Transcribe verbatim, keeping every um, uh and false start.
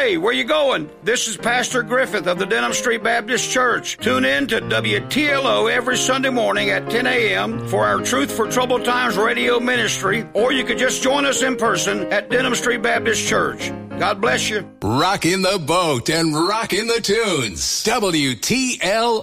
Hey, where you going? This is Pastor Griffith of the Denham Street Baptist Church. Tune in to W T L O every Sunday morning at ten a.m. for our Truth for Troubled Times radio ministry, or you could just join us in person at Denham Street Baptist Church. God bless you. Rockin' the boat and rockin' the tunes. W T L